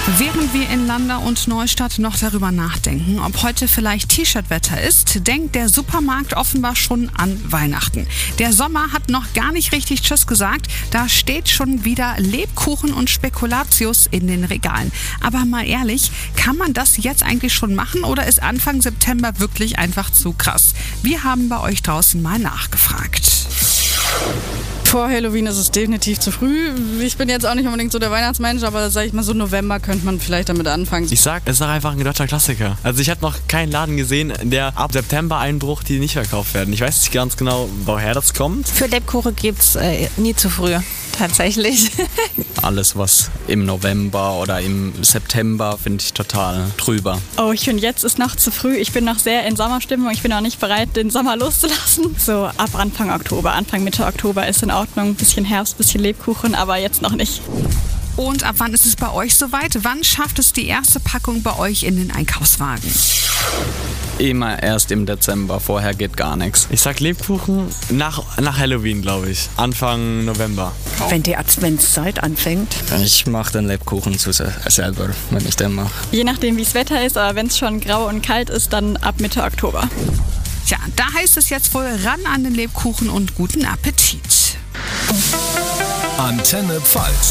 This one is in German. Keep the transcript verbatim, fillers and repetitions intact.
Während wir in Landau und Neustadt noch darüber nachdenken, ob heute vielleicht T-Shirt-Wetter ist, denkt der Supermarkt offenbar schon an Weihnachten. Der Sommer hat noch gar nicht richtig Tschüss gesagt. Da steht schon wieder Lebkuchen und Spekulatius in den Regalen. Aber mal ehrlich, kann man das jetzt eigentlich schon machen oder ist Anfang September wirklich einfach zu krass? Wir haben bei euch draußen mal nachgefragt. Vor Halloween ist es definitiv zu früh. Ich bin jetzt auch nicht unbedingt so der Weihnachtsmensch, aber sag ich mal so November könnte man vielleicht damit anfangen. Ich sag, es ist einfach ein deutscher Klassiker. Also ich habe noch keinen Laden gesehen, der ab September Einbruch, die nicht verkauft werden. Ich weiß nicht ganz genau, woher das kommt. Für Lebkuchen gibt's äh, nie zu früh, tatsächlich. Alles, was im November oder im September, finde ich total drüber. Oh, ich finde, jetzt ist noch zu früh. Ich bin noch sehr in Sommerstimmung. Ich bin noch nicht bereit, den Sommer loszulassen. So ab Anfang Oktober, Anfang Mitte Oktober ist in Ordnung. Ein bisschen Herbst, ein bisschen Lebkuchen, aber jetzt noch nicht. Und ab wann ist es bei euch soweit? Wann schafft es die erste Packung bei euch in den Einkaufswagen? Immer erst im Dezember, vorher geht gar nichts. Ich sag Lebkuchen nach, nach Halloween, glaube ich. Anfang November. Wenn die Adventszeit anfängt. Ich mache den Lebkuchen zu se- selber, wenn ich den mache. Je nachdem, wie das Wetter ist, aber wenn es schon grau und kalt ist, dann ab Mitte Oktober. Tja, da heißt es jetzt wohl ran an den Lebkuchen und guten Appetit. Antenne Pfalz.